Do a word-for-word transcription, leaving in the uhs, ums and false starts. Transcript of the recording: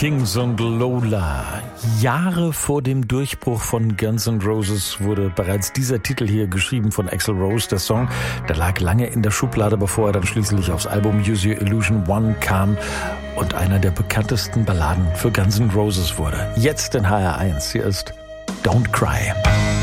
Kings und Lola. Jahre vor dem Durchbruch von Guns N' Roses wurde bereits dieser Titel hier geschrieben von Axl Rose. Der Song, der lag lange in der Schublade, bevor er dann schließlich aufs Album Use Your Illusion One kam und einer der bekanntesten Balladen für Guns N' Roses wurde. Jetzt in H R eins. Hier ist Don't Cry.